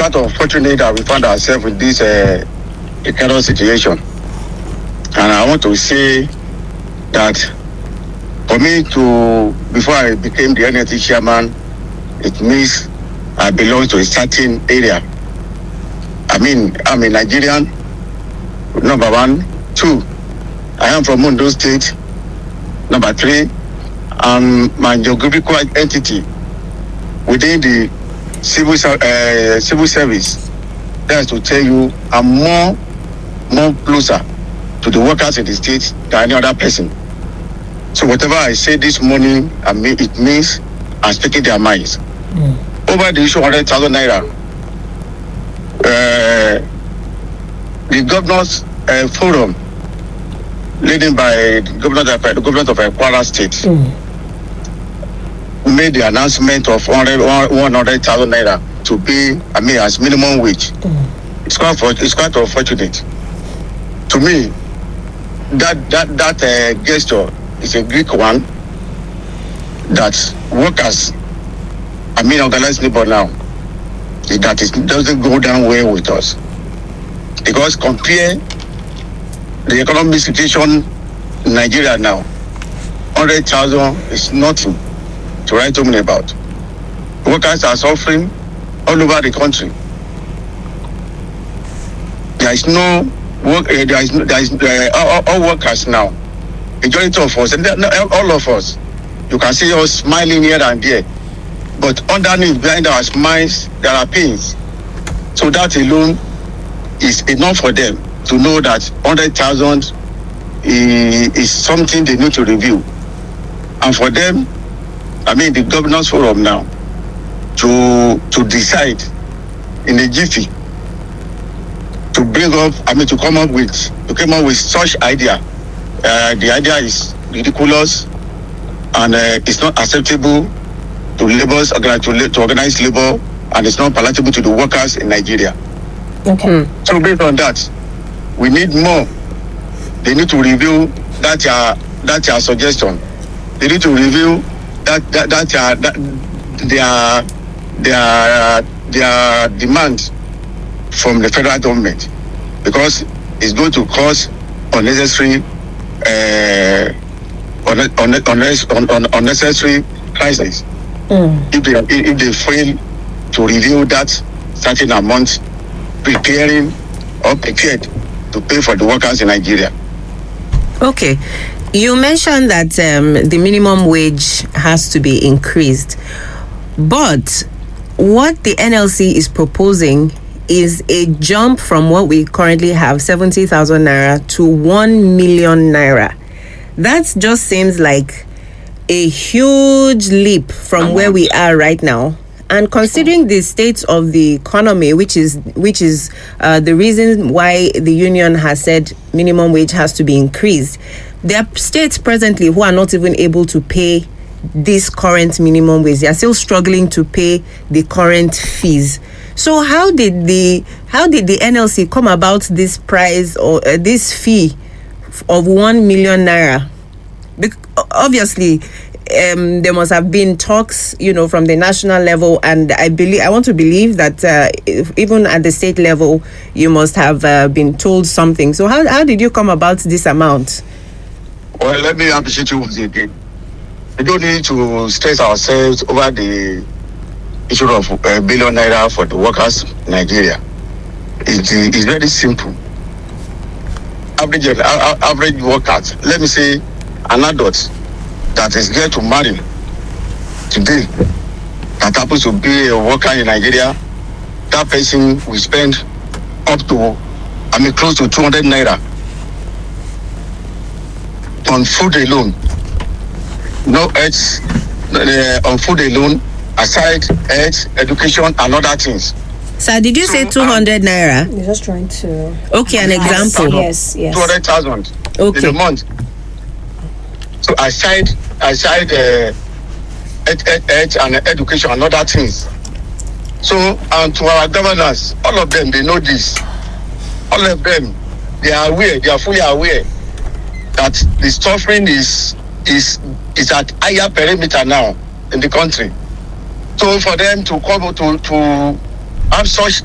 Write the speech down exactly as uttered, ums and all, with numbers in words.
quite unfortunate that we found ourselves in this uh, kind of situation. And I want to say that for me to, before I became the N L C chairman, it means I belong to a certain area. I mean, I'm a Nigerian, number one. Two, I am from Ondo State. Number three, um, my geographical entity within the civil uh, civil service. That's to tell you I'm more more closer to the workers in the state than any other person. So whatever I say this morning, I mean, it means I'm speaking their minds. Mm. Over the issue of one hundred thousand naira, uh, the governors uh, forum, led by the governor of, the governor of Kwara State, mm. made the announcement of one hundred thousand naira to pay, I mean, as minimum wage. Mm. It's quite it's quite unfortunate. To me, that that that uh, gesture is a Greek one. That workers, I mean, organized labor now, that it doesn't go down well with us, because compare the economic situation in Nigeria now, one hundred thousand is nothing to write home about. Workers are suffering all over the country. There is no work, uh, there is, no, there is uh, all, all workers now, majority of us, and all of us, you can see us smiling here and there, but underneath, behind our smiles, there are pains. So that alone is enough for them to know that one hundred thousand is, is something they need to review. And for them, I mean, the governors forum now, to to decide in a jiffy, to bring up, I mean, to come up with, to come up with such idea. Uh, the idea is ridiculous, and uh, it's not acceptable to laborers, to, to organize labor, and it's not palatable to the workers in Nigeria. Okay. So based on that, we need more. They need to review that uh, that uh, suggestion. They need to review that that that, uh, that their their their demand from the federal government, because it's going to cause unnecessary uh, unnecessary crisis. Mm. If they if they fail to review that certain amount, preparing or prepared to pay for the workers in Nigeria. Okay. You mentioned that um, the minimum wage has to be increased, but what the N L C is proposing is a jump from what we currently have, seventy thousand naira, to one million naira. That just seems like a huge leap from where we are right now. And considering the state of the economy, which is which is uh, the reason why the union has said minimum wage has to be increased, there are states presently who are not even able to pay this current minimum wage. They are still struggling to pay the current fees. So how did the how did the N L C come about this price or uh, this fee of one million naira? Be- obviously. Um, there must have been talks, you know, from the national level, and I believe I want to believe that uh, if, even at the state level, you must have uh, been told something. So, how how did you come about this amount? Well, let me appreciate you once again. We don't need to stress ourselves over the issue of a uh, billion naira for the workers in Nigeria. It, it's very simple. Average uh, average workers, let me say, an adult that is there to marry today, that happens to be a worker in Nigeria, that person will spend up to, I mean, close to two hundred naira on food alone. No health, uh, on food alone, aside health, education, and other things. Sir, did you so, say two hundred um, naira? You're just trying to... Okay, an example. Yes, yes. two hundred thousand okay. in a month. So aside, aside uh, ed, ed, ed and education and other things. So, and to our governors, all of them, they know this. All of them, they are aware, they are fully aware that the suffering is is is at higher perimeter now in the country. So for them to come to to have such